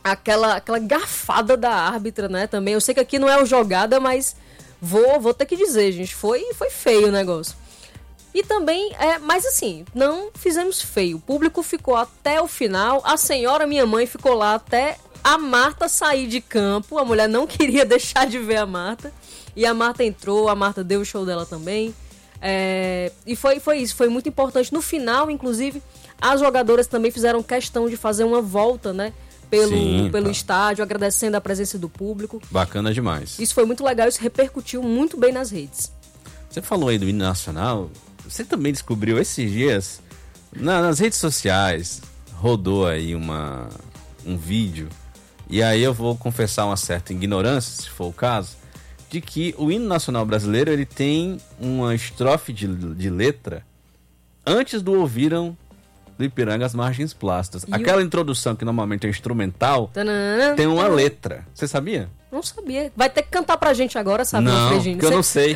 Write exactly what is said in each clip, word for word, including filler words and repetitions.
aquela, aquela garfada da árbitra, né, também. Eu sei que aqui não é o jogada, mas vou, vou ter que dizer, gente, foi, foi feio o negócio. E também, é, mas assim, não fizemos feio. O público ficou até o final, a senhora, minha mãe, ficou lá até a Marta sair de campo. A mulher não queria deixar de ver a Marta. E a Marta entrou, a Marta deu o show dela também. É, e foi, foi isso, foi muito importante. No final, inclusive, as jogadoras também fizeram questão de fazer uma volta, né? Pelo, Sim, pelo tá. estádio, agradecendo a presença do público. Bacana demais. Isso foi muito legal, isso repercutiu muito bem nas redes. Você falou aí do hino nacional, você também descobriu esses dias, na, nas redes sociais, rodou aí uma, um vídeo, e aí eu vou confessar uma certa ignorância, se for o caso, de que o hino nacional brasileiro, ele tem uma estrofe de, de letra antes do Ouviram do Ipiranga as Margens Plásticas. E Aquela o... introdução que normalmente é instrumental, Tanana, tem uma tanana. letra. Você sabia? Não sabia. Vai ter que cantar pra gente agora, sabe? Não, porque eu não sei.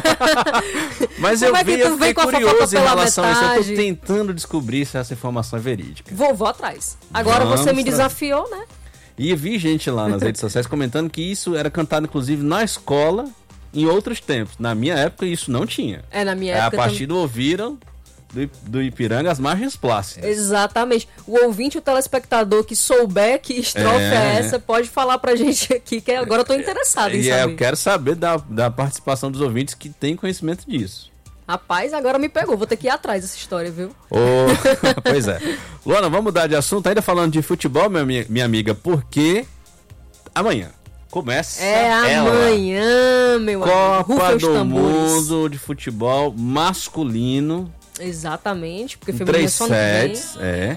Mas eu Como é que vi, tu eu vem fiquei com a fofoca curioso em pela relação a isso. Eu tô metade? tentando descobrir se essa informação é verídica. Vou, vou atrás. Agora Vamos você me pra- desafiou, né? E vi gente lá nas redes sociais comentando que isso era cantado, inclusive, na escola em outros tempos. Na minha época, isso não tinha. É, na minha É, a época partir do Ouviram do, do Ipiranga as Margens Plácidas. Exatamente. O ouvinte, o telespectador que souber que estrofe é, É. essa, pode falar pra gente aqui, que agora eu tô interessado em E é, saber. eu quero saber da, da participação dos ouvintes que têm conhecimento disso. Rapaz, agora me pegou. Vou ter que ir atrás dessa história, viu? Ô, pois é. Luana, vamos mudar de assunto. Ainda falando de futebol, minha, ami- minha amiga, porque amanhã começa É ela. amanhã, meu amigo. Copa Rufa os do tambores. Mundo de Futebol Masculino. Exatamente, porque Em feminino é três só no que vem. sets, é.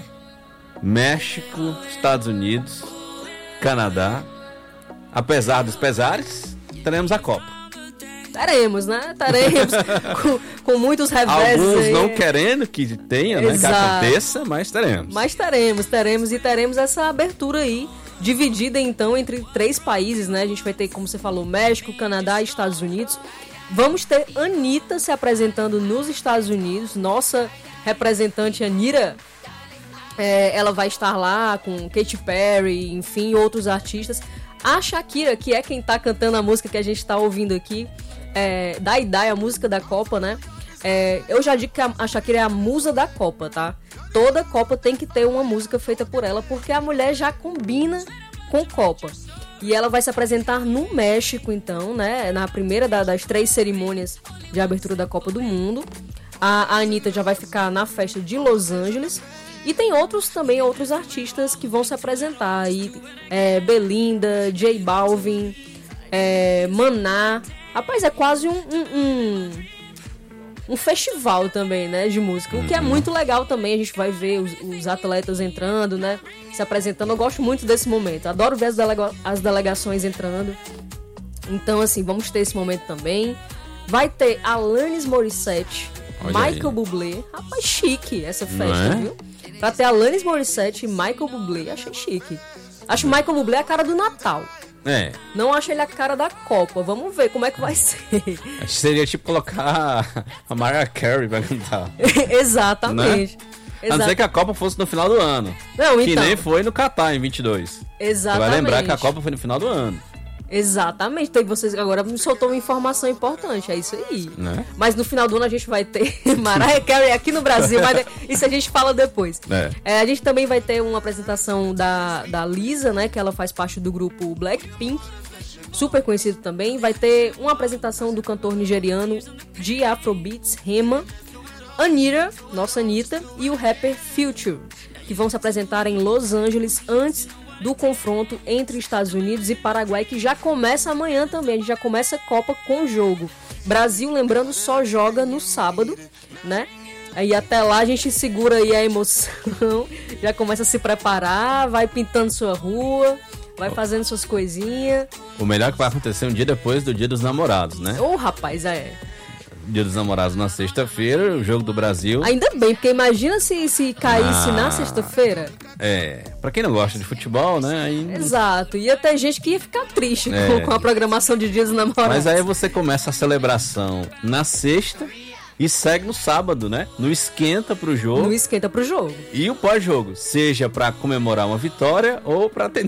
México, Estados Unidos, Canadá. Apesar dos pesares, teremos a Copa. Teremos, né? Teremos com, com muitos revés. Alguns aí. não querendo que tenha, né? Que Exato. aconteça, mas teremos. Mas teremos, teremos e teremos essa abertura aí, dividida então entre três países, né? A gente vai ter, como você falou, México, Canadá e Estados Unidos. Vamos ter Anitta se apresentando nos Estados Unidos, nossa representante Anira. É, ela vai estar lá com Katy Perry, enfim, outros artistas. A Shakira, que é quem tá cantando a música que a gente tá ouvindo aqui, é, Dai Dai, a música da Copa, né? É, eu já digo que a, a Shakira é a musa da Copa, tá? Toda Copa tem que ter uma música feita por ela, porque a mulher já combina com Copa. E ela vai se apresentar no México, então, né? Na primeira da, das três cerimônias de abertura da Copa do Mundo. A, a Anitta já vai ficar na festa de Los Angeles. E tem outros também, outros artistas que vão se apresentar aí. É, Belinda, J Balvin, é, Maná. Rapaz, é quase um, um, um, um festival também, né, de música. O que é muito legal também, a gente vai ver os, os atletas entrando, né, se apresentando. Eu gosto muito desse momento, adoro ver as, delega- as delegações entrando. Então, assim, vamos ter esse momento também. Vai ter Alanis Morissette, Olha Michael aí. Bublé. Rapaz, chique essa Não festa, é? viu? Pra ter Alanis Morissette e Michael Bublé, achei chique. Acho o Michael Bublé a cara do Natal. É. Não acho ele a cara da Copa. Vamos ver como é que vai ser. Acho que seria tipo colocar a Mariah Carey pra cantar. Exatamente. A não ser que a Copa fosse no final do ano. Não, Que então. nem foi no Catar em vinte e dois. Você Exatamente. vai lembrar que a Copa foi no final do ano, Exatamente. Então vocês agora me soltou uma informação importante. É isso aí. né? Mas no final do ano a gente vai ter Mariah Carey aqui no Brasil. Mas isso a gente fala depois. É. É, a gente também vai ter uma apresentação da, da Lisa, né? Que ela faz parte do grupo Blackpink. Super conhecido também. Vai ter uma apresentação do cantor nigeriano de Afrobeats, Rema, Anira, nossa Anitta, e o rapper Future, que vão se apresentar em Los Angeles antes do confronto entre Estados Unidos e Paraguai, que já começa amanhã também. A gente já começa a Copa com jogo. Brasil, lembrando, só joga no sábado, né? Aí até lá a gente segura aí a emoção, já começa a se preparar, vai pintando sua rua, vai fazendo suas coisinhas. O melhor que vai acontecer um dia depois do Dia dos Namorados, né? Ô, rapaz, é. Dia dos Namorados na sexta-feira, o jogo do Brasil. Ainda bem, porque imagina se, se caísse Ah. na sexta-feira. É, pra quem não gosta de futebol, né? Aí... Exato, ia ter gente que ia ficar triste É. com, com a programação de Dias dos Namorados. Mas aí você começa a celebração na sexta e segue no sábado, né? No esquenta pro jogo. Não esquenta pro jogo. E o pós-jogo, seja pra comemorar uma vitória ou pra tentar